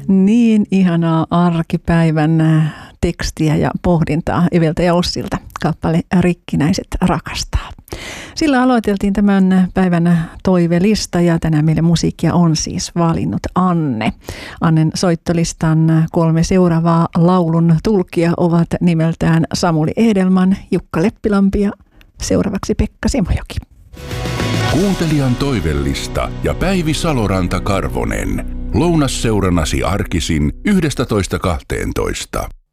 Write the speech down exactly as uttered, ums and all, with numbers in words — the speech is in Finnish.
Niin ihanaa arkipäivän tekstiä ja pohdintaa Eveltä ja Ossilta. Kappale Rikkinäiset rakastaa. Sillä aloiteltiin tämän päivän toivelista ja tänään meille musiikkia on siis valinnut Anne. Annen soittolistan kolme seuraavaa laulun tulkia ovat nimeltään Samuli Edelman, Jukka Leppilampi ja seuraavaksi Pekka Simojoki. Kuuntelijan toivellista ja Päivi Saloranta-Karvonen. Lounasseurannasi arkisin yhdestätoista kahteentoista.